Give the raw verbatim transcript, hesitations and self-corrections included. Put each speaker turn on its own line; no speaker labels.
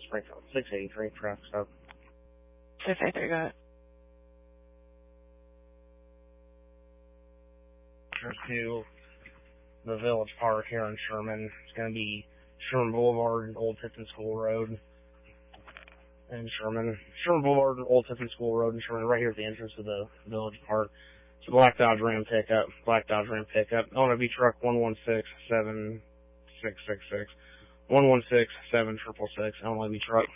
Springfield, six eighty-three, traffic stop.
six eighty-three, got it.
To the Village Park here in Sherman. It's going to be Sherman Boulevard, Old Tipton School Road, and Sherman. Sherman Boulevard, Old Tipton School Road, and Sherman, right here at the entrance of the Village Park. It's a black Dodge Ram pickup, black Dodge Ram pickup. O N B truck one one six seven six six six, one one six seven six six six, O N B truck.